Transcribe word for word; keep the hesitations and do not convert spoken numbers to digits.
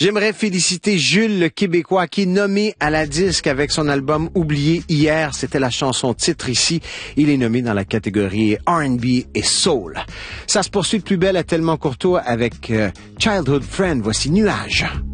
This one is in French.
J'aimerais féliciter Jules, le Québécois, qui est nommé à la disque avec son album Oublié hier. C'était la chanson titre ici. Il est nommé dans la catégorie R and B et Soul. Ça se poursuit de plus belle à Tellement Courtois avec euh, Childhood Friend. Voici Nuages.